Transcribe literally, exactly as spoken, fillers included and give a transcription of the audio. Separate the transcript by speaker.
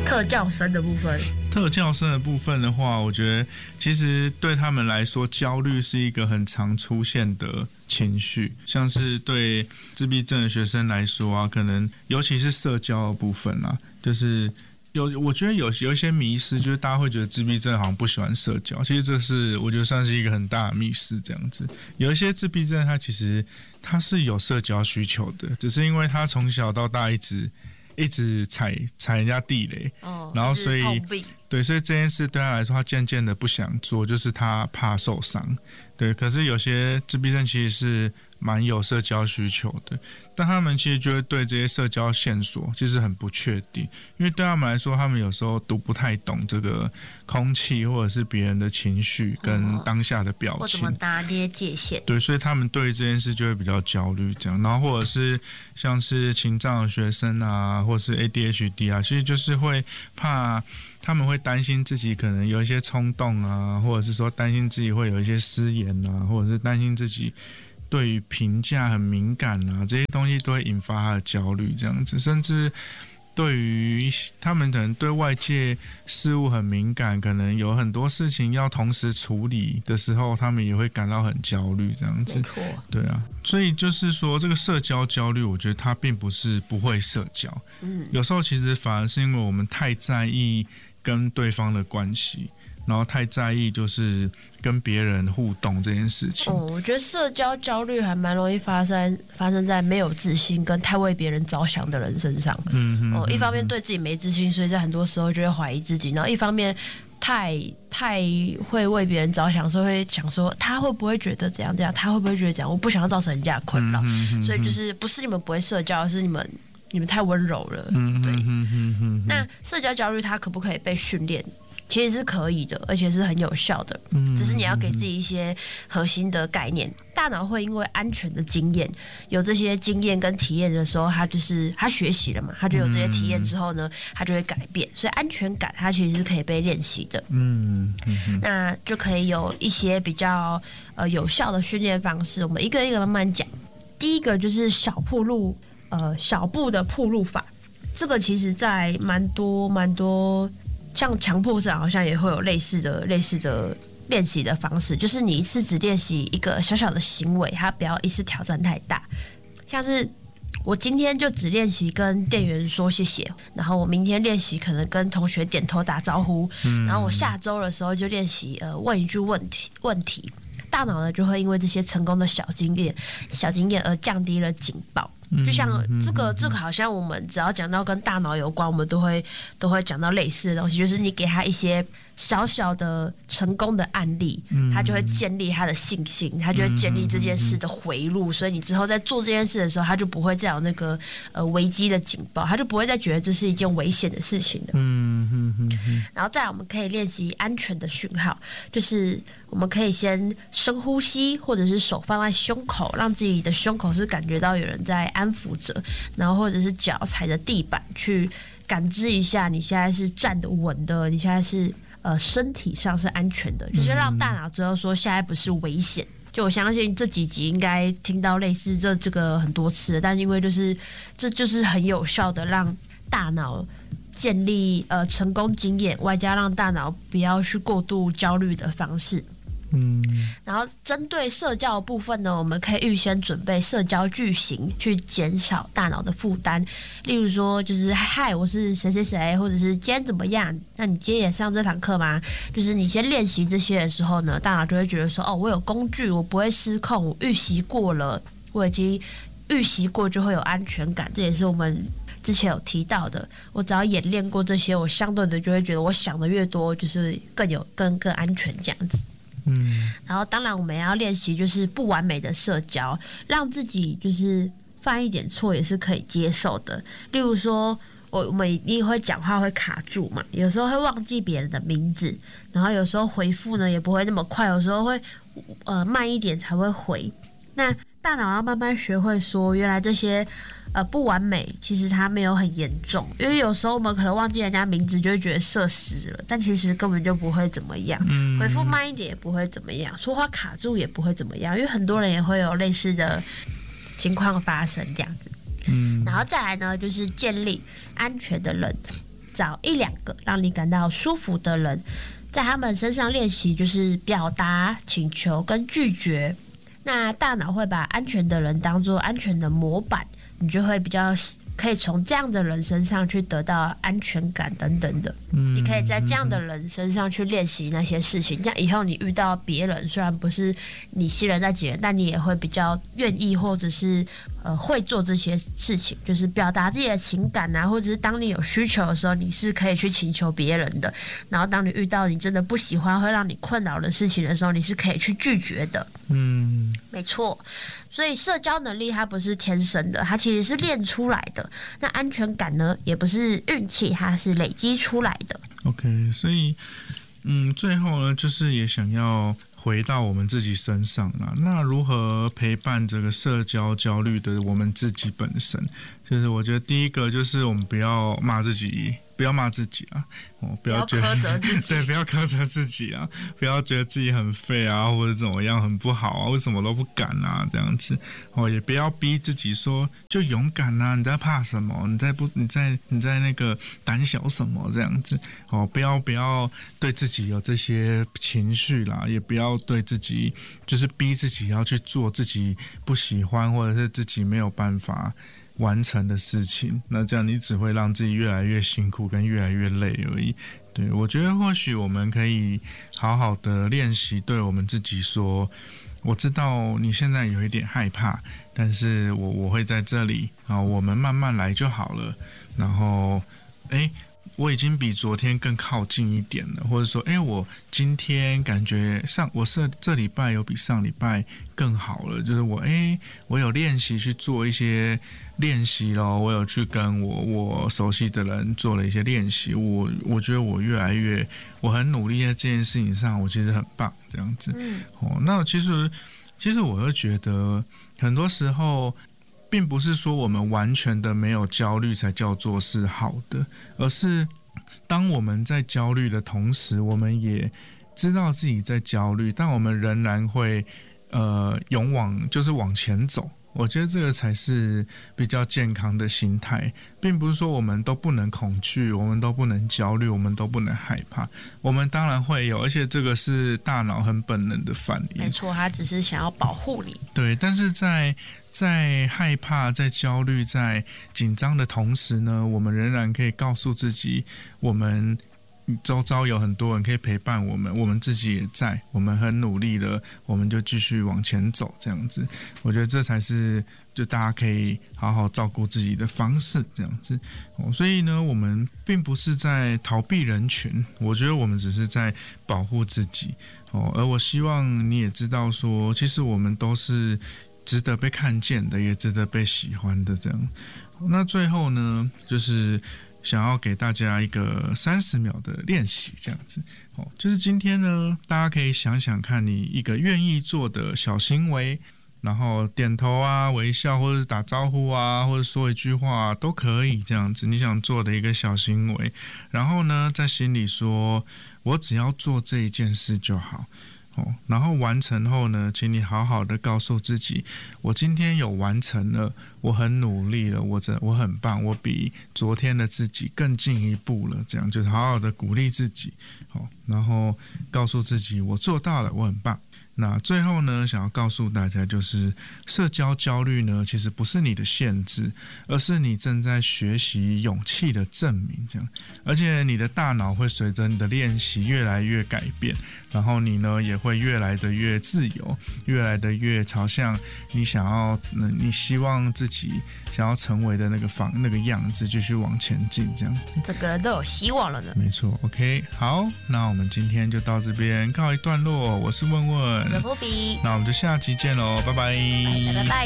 Speaker 1: 特教生的部分，
Speaker 2: 特教生的部分的话，我觉得其实对他们来说，焦虑是一个很常出现的情绪，像是对自闭症的学生来说啊，可能尤其是社交的部分啊，就是有我觉得有有一些迷思，就是大家会觉得自闭症好像不喜欢社交，其实这是我觉得算是一个很大的迷思。这样子，有一些自闭症他其实他是有社交需求的，只是因为他从小到大一直一直踩踩人家地雷，
Speaker 1: 哦，
Speaker 2: 然后所以对，所以这件事对他来说，他渐渐的不想做，就是他怕受伤。对，可是有些自闭症其实是蛮有社交需求的，但他们其实就会对这些社交线索其实很不确定，因为对他们来说，他们有时候读不太懂这个空气或者是别人的情绪跟当下的表情，
Speaker 1: 或怎么拿捏界限。
Speaker 2: 对，所以他们对于这件事就会比较焦虑，这样。然后或者是像是情障的学生啊，或是 A D H D 啊，其实就是会怕。他们会担心自己可能有一些冲动啊，或者是说担心自己会有一些失言啊，或者是担心自己对于评价很敏感啊，这些东西都会引发他的焦虑，这样子。甚至对于他们可能对外界事物很敏感，可能有很多事情要同时处理的时候，他们也会感到很焦虑，这样子。
Speaker 1: 没错，
Speaker 2: 对啊，所以就是说，这个社交焦虑，我觉得它并不是不会社交，嗯，有时候其实反而是因为我们太在意跟对方的关系，然后太在意就是跟别人互动这件事情。
Speaker 1: 哦，我觉得社交焦虑还蛮容易发生发生在没有自信跟太为别人着想的人身上。嗯嗯。哦，一方面对自己没自信，所以在很多时候就会怀疑自己；然后一方面太太会为别人着想，所以会想说他会不会觉得怎样怎样，他会不会觉得怎样，我不想要造成人家的困扰。嗯嗯。所以就是不是你们不会社交，而是你们你们太温柔了。嗯对。嗯嗯嗯。那社交焦虑它可不可以被训练？其实是可以的，而且是很有效的，只是你要给自己一些核心的概念。大脑会因为安全的经验，有这些经验跟体验的时候，它就是它学习了嘛，它就有这些体验之后呢，它就会改变。所以安全感它其实是可以被练习的。嗯，那就可以有一些比较呃有效的训练方式，我们一个一个慢慢讲。第一个就是小步路，呃，小步的铺路法，这个其实在蛮多蛮多。像强迫症好像也会有类似的类似的练习的方式，就是你一次只练习一个小小的行为，它不要一次挑战太大。像是我今天就只练习跟店员说谢谢，然后我明天练习可能跟同学点头打招呼，嗯、然后我下周的时候就练习呃问一句问题问题，大脑呢就会因为这些成功的小经验小经验而降低了警报。就像这个，这个好像我们只要讲到跟大脑有关，我们都会都会讲到类似的东西，就是你给他一些小小的成功的案例，他就会建立他的信心，他就会建立这件事的回路，所以你之后在做这件事的时候，他就不会再有那个呃危机的警报，他就不会再觉得这是一件危险的事情了。嗯嗯嗯。然后再来，我们可以练习安全的讯号，就是我们可以先深呼吸，或者是手放在胸口，让自己的胸口是感觉到有人在安抚着，然后或者是脚踩着地板去感知一下，你现在是站得稳的，你现在是呃身体上是安全的，就是让大脑知道说现在不是危险。就我相信这几集应该听到类似这这个很多次了，但因为就是这就是很有效的让大脑建立呃成功经验，外加让大脑不要去过度焦虑的方式。嗯，然后针对社交的部分呢，我们可以预先准备社交句型，去减少大脑的负担。例如说，就是嗨，我是谁谁谁，或者是今天怎么样？那你今天也上这堂课吗？就是你先练习这些的时候呢，大脑就会觉得说，哦，我有工具，我不会失控，我预习过了，我已经预习过，就会有安全感。这也是我们之前有提到的，我只要演练过这些，我相对的就会觉得我想的越多，就是更有更更安全这样子。嗯，然后当然我们也要练习就是不完美的社交，让自己就是犯一点错也是可以接受的。例如说，我我们一定会讲话会卡住嘛，有时候会忘记别人的名字，然后有时候回复呢也不会那么快，有时候会呃慢一点才会回。那大脑要慢慢学会说，原来这些呃不完美其实它没有很严重，因为有时候我们可能忘记人家名字就会觉得社死了，但其实根本就不会怎么样，嗯、回复慢一点也不会怎么样，说话卡住也不会怎么样，因为很多人也会有类似的情况发生这样子。嗯，然后再来呢，就是建立安全的人。 找一两个让你感到舒服的人，在他们身上练习，就是表达、请求跟拒绝。那大脑会把安全的人当作安全的模板，你就会比较可以从这样的人身上去得到安全感等等的。嗯，你可以在这样的人身上去练习那些事情，这样以后你遇到别人，虽然不是你信任那几人，但你也会比较愿意，或者是呃会做这些事情，就是表达自己的情感啊，或者是当你有需求的时候，你是可以去请求别人的。然后当你遇到你真的不喜欢会让你困扰的事情的时候，你是可以去拒绝的。嗯，没错。所以社交能力它不是天生的，它其实是练出来的。那安全感呢，也不是运气，它是累积出来的。
Speaker 2: OK， 所以嗯，最后呢，就是也想要回到我们自己身上啦。那如何陪伴这个社交焦虑的我们自己本身？就是我觉得第一个就是我们不要骂自己，不要骂自己啊，哦，不要觉得
Speaker 1: 不要苛责自己
Speaker 2: 对，不要苛责自己啊，不要觉得自己很废啊，或者怎么样很不好啊，为什么都不敢啊，这样子哦，也不要逼自己说就勇敢啊，你在怕什么？你在不你在你在那个胆小什么这样子哦，不要不要对自己有这些情绪啦，也不要对自己就是逼自己要去做自己不喜欢或者是自己没有办法完成的事情，那这样你只会让自己越来越辛苦跟越来越累而已。对，我觉得或许我们可以好好的练习对我们自己说，我知道你现在有一点害怕，但是我我会在这里啊，我们慢慢来就好了。然后诶我已经比昨天更靠近一点了，或者说，哎，我今天感觉上我这这礼拜有比上礼拜更好了，就是我，哎，我有练习去做一些练习咯，我有去跟我我熟悉的人做了一些练习，我我觉得我越来越，我很努力在这件事情上，我其实很棒，这样子。嗯、哦，那其实其实我就觉得很多时候，并不是说我们完全的没有焦虑才叫做是好的，而是当我们在焦虑的同时，我们也知道自己在焦虑，但我们仍然会呃勇往就是往前走。我觉得这个才是比较健康的心态，并不是说我们都不能恐惧，我们都不能焦虑，我们都不能害怕。我们当然会有，而且这个是大脑很本能的反应。
Speaker 1: 没错，它只是想要保护你。
Speaker 2: 对，但是在在害怕、在焦虑、在紧张的同时呢，我们仍然可以告诉自己，我们周遭有很多人可以陪伴我们，我们自己也在，我们很努力了，我们就继续往前走，这样子。我觉得这才是就大家可以好好照顾自己的方式，这样子。哦，所以呢，我们并不是在逃避人群，我觉得我们只是在保护自己。哦，而我希望你也知道说，其实我们都是值得被看见的，也值得被喜欢的，这样。那最后呢，就是想要给大家一个三十秒的练习，这样子。哦，就是今天呢，大家可以想想看你一个愿意做的小行为，然后点头啊、微笑，或者打招呼啊，或者说一句话、啊、都可以，这样子。你想做的一个小行为，然后呢，在心里说：“我只要做这一件事就好。”哦，然后完成后呢，请你好好的告诉自己，我今天有完成了，我很努力了，我这我很棒，我比昨天的自己更进一步了，这样就是好好的鼓励自己，好，然后告诉自己我做到了，我很棒。那最后呢，想要告诉大家，就是社交焦虑呢，其实不是你的限制，而是你正在学习勇气的证明。这样，而且你的大脑会随着你的练习越来越改变，然后你呢也会越来的越自由，越来的越朝向你想要、呃、你希望自己想要成为的那个方那个样子，继续往前进，这样子，
Speaker 1: 整个人都有希望了呢。
Speaker 2: 没错 ，OK， 好，那我们今天就到这边告一段落。我是问问。
Speaker 1: 我是波比，
Speaker 2: 那我们就下期见喽，拜拜，
Speaker 1: 拜拜。